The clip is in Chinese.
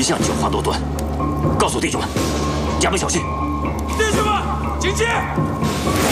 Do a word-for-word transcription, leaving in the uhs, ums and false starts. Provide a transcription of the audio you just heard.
向九华罗端。告诉弟兄们，加倍小心。 弟兄们，警戒！